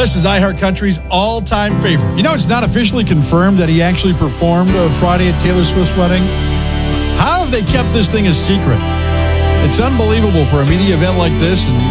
list is iHeartCountry's all-time favorite. You know, it's not officially confirmed that he actually performed Friday at Taylor Swift's wedding. How have they kept this thing a secret? It's unbelievable for a media event like this, and